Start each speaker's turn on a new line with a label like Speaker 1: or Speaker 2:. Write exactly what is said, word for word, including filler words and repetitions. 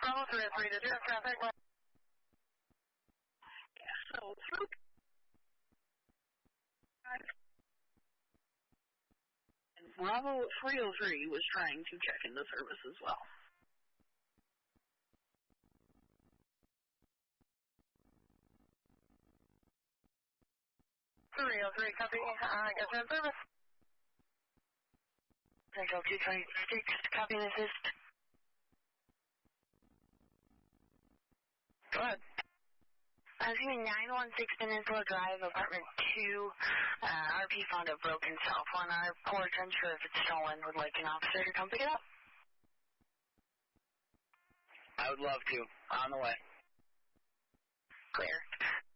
Speaker 1: Bravo three oh three to zero traffic.
Speaker 2: Yeah, so through and Bravo three oh three was trying to check into service as well.
Speaker 1: three oh three, copy. I guess we're in service. Central two twenty-six, copy and assist. Go ahead. Uh, excuse me, nine one six Peninsula Drive, apartment two. Uh, R P found a broken cell phone on our porch. Unsure if it's stolen. Would like an officer to come pick it up.
Speaker 3: I would love to. On the way.
Speaker 1: Clear.